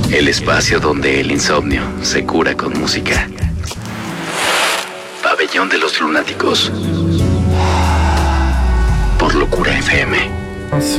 El espacio donde el insomnio se cura con música. Pabellón de los Lunáticos. Por Locura FM. Sur